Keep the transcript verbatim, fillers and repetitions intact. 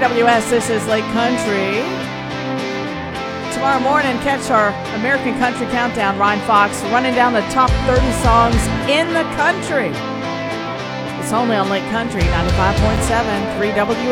W S, this is Lake Country. Tomorrow morning, catch our American Country Countdown. Ryan Fox running down the top thirty songs in the country. It's only on Lake Country, ninety-five point seven, three W